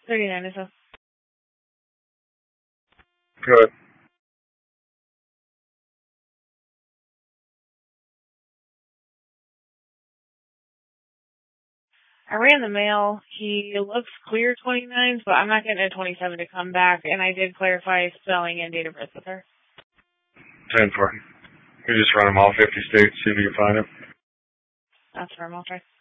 39 or so. Good. I ran the mail. He looks clear 29s, but I'm not getting a 27 to come back, and I did clarify spelling and date of birth with her. 10 for. You just run them all 50 states, see if you can find them. That's where I'm all trying.